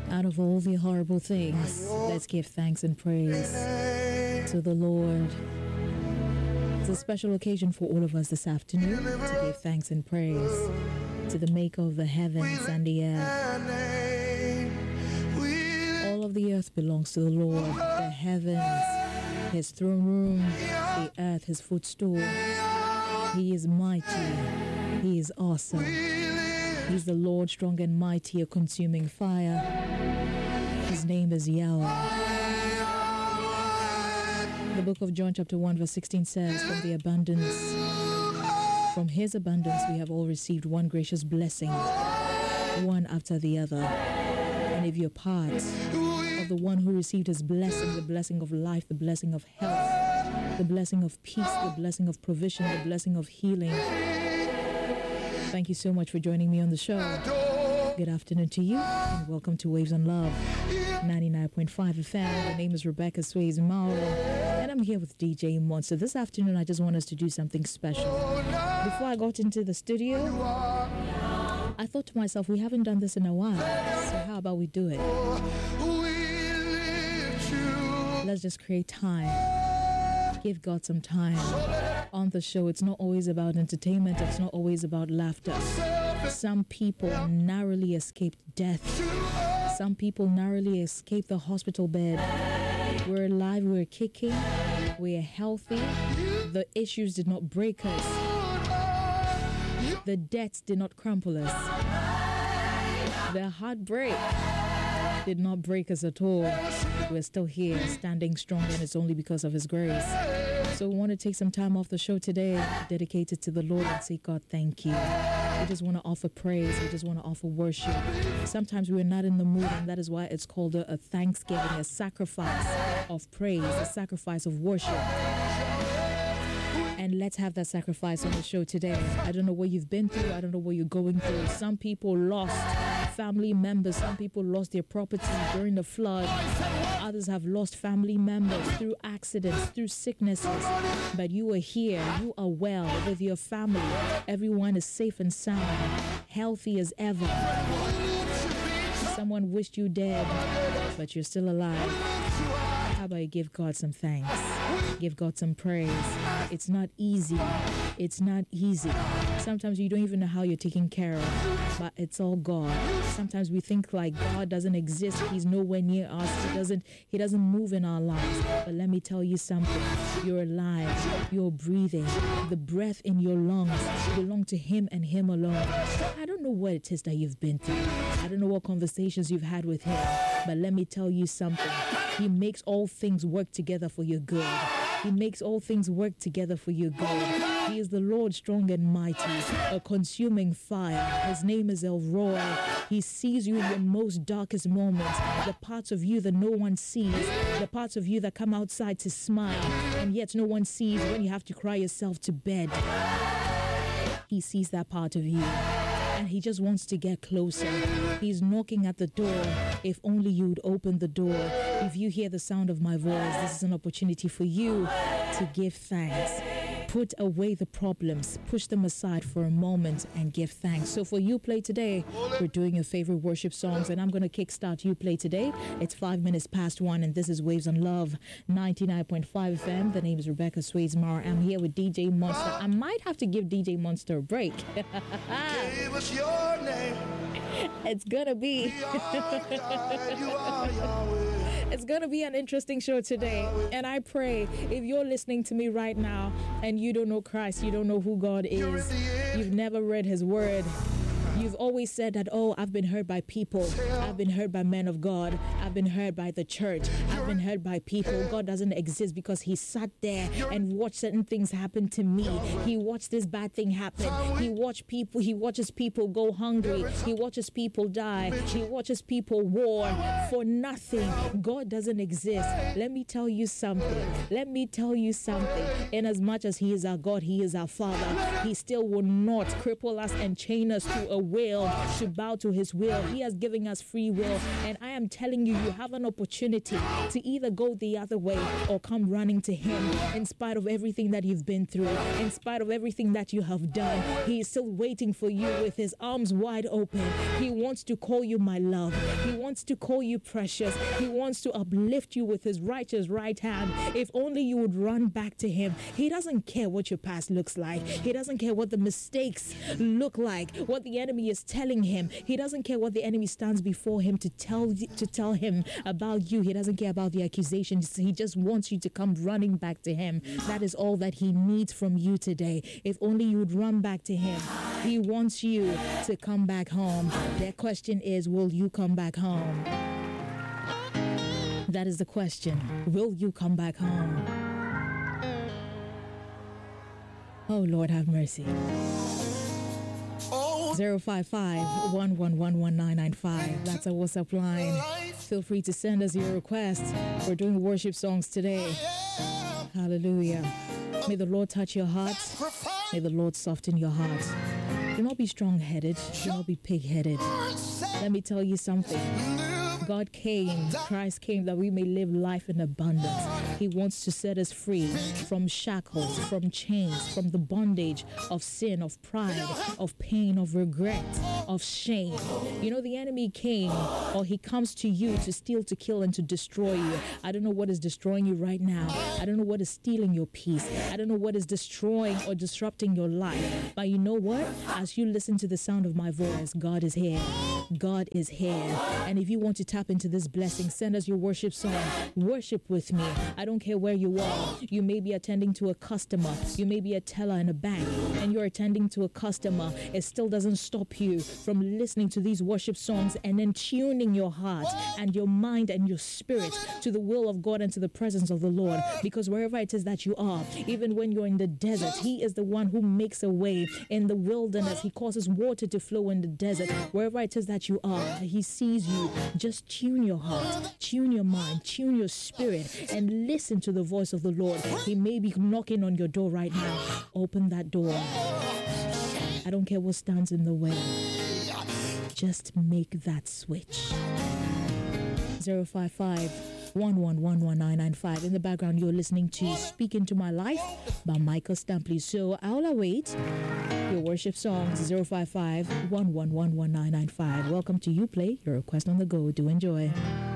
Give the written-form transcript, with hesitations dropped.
Out of all the horrible things, let's give thanks and praise to the Lord. It's a special occasion for all of us this afternoon to give thanks and praise to the Maker of the heavens and the earth. All of the earth belongs to the Lord. The heavens, His throne room, the earth, His footstool. He is mighty. He is awesome. He's the Lord strong and mighty, a consuming fire. His name is Yahweh. The book of John chapter 1 verse 16 says, from His abundance we have all received one gracious blessing, one after the other. And if you're part of the one who received His blessing, the blessing of life, the blessing of health, the blessing of peace, the blessing of provision, the blessing of healing, thank you so much for joining me on the show. Good afternoon to you, and welcome to Waves on Love 99.5 FM. My name is Rebecca Swayze Mauro, and I'm here with DJ Monster. This afternoon, I just want us to do something special. Before I got into the studio, I thought to myself, we haven't done this in a while, so how about we do it? Let's just create time. Give God some time. On the show, it's not always about entertainment, it's not always about laughter. Some people narrowly escaped death. Some people narrowly escaped the hospital bed. We're alive, we're kicking, we're healthy. The issues did not break us. The debts did not crumple us. The heartbreak did not break us at all. We're still here, standing strong, and it's only because of His grace. So we want to take some time off the show today, dedicate it to the Lord and say, God, thank you. We just want to offer praise. We just want to offer worship. Sometimes we're not in the mood, and that is why it's called a thanksgiving, a sacrifice of praise, a sacrifice of worship. And let's have that sacrifice on the show today. I don't know what you've been through. I don't know what you're going through. Some people lost family members. Some people lost their property during the flood. Others have lost family members through accidents, through sicknesses. But you are here. You are well with your family. Everyone is safe and sound, healthy as ever. Someone wished you dead, but you're still alive. How about you give God some thanks? Give God some praise. It's not easy. It's not easy. Sometimes you don't even know how you're taken care of, but it's all God. Sometimes we think like God doesn't exist. He's nowhere near us. He doesn't move in our lives. But let me tell you something. You're alive. You're breathing. The breath in your lungs belong to Him and Him alone. I don't know what it is that you've been through. I don't know what conversations you've had with Him. But let me tell you something. He makes all things work together for your good. He makes all things work together for your good. He is the Lord strong and mighty, a consuming fire. His name is El Roi. He sees you in your most darkest moments, the parts of you that no one sees, the parts of you that come outside to smile, and yet no one sees when you have to cry yourself to bed. He sees that part of you, and He just wants to get closer. He's knocking at the door. If only you'd open the door. If you hear the sound of my voice, this is an opportunity for you to give thanks. Put away the problems, push them aside for a moment and give thanks. So for You Play Today, we're doing your favorite worship songs, and I'm going to kickstart You Play Today. It's 5 minutes past 1, and this is Waves on Love 99.5 FM. The name is Rebecca Swayze Mauro. I'm here with DJ Monster. I might have to give DJ Monster a break. Give us your name. It's gonna be it's gonna be an interesting show today, and I pray if you're listening to me right now and you don't know Christ, you don't know who God is, you've never read His word, you've always said that, oh, I've been hurt by people, I've been hurt by men of God, I've been hurt by the church, I've been hurt by people. God doesn't exist because He sat there and watched certain things happen to me. He watched this bad thing happen. He watches people go hungry. He watches people die. He watches people war for nothing. God doesn't exist. Let me tell you something. In as much as He is our God, He is our Father, He still will not cripple us and chain us to a will, to bow to His will. He has given us free will, and I am telling you, you have an opportunity to to either go the other way or come running to him. In spite of everything that you've been through, in spite of everything that you have done, he is still waiting for you with his arms wide open. He wants to call you my love. He wants to call you precious. He wants to uplift you with his righteous right hand. If only you would run back to him. He doesn't care what your past looks like. He doesn't care what the mistakes look like, what the enemy is telling him. He doesn't care what the enemy stands before him to tell him about you. He doesn't care about the accusations. He just wants you to come running back to him. That is all that he needs from you today. If only you would run back to him. He wants you to come back home. The question is, will you come back home? That is the question. Will you come back home? Oh, Lord, have mercy. 055-111-1995. That's our WhatsApp line. Feel free to send us your requests. We're doing worship songs today. Hallelujah. May the Lord touch your heart. May the Lord soften your heart. Do not be strong-headed. Do not be pig-headed. Let me tell you something. God came, Christ came that we may live life in abundance. He wants to set us free from shackles, from chains, from the bondage of sin, of pride, of pain, of regret, of shame. You know, the enemy came, or he comes to you to steal, to kill, and to destroy you. I don't know what is destroying you right now. I don't know what is stealing your peace. I don't know what is destroying or disrupting your life. But you know what? As you listen to the sound of my voice, God is here. God is here. And if you want to tap into this blessing, send us your worship song. Worship with me. I don't care where you are. You may be attending to a customer. You may be a teller in a bank, and you're attending to a customer. It still doesn't stop you from listening to these worship songs and then tuning your heart and your mind and your spirit to the will of God and to the presence of the Lord. Because wherever it is that you are, even when you're in the desert, he is the one who makes a way in the wilderness. He causes water to flow in the desert. Wherever it is that you are, he sees you. Just tune your heart, tune your mind, tune your spirit, and listen to the voice of the Lord. He may be knocking on your door right now. Open that door. I don't care what stands in the way. Just make that switch. 055-111-1995. In the background, you're listening to Speak Into My Life by Michael Stampley. So I'll await your worship songs. 055-111-1995. Welcome to You Play, your request on the go. Do enjoy.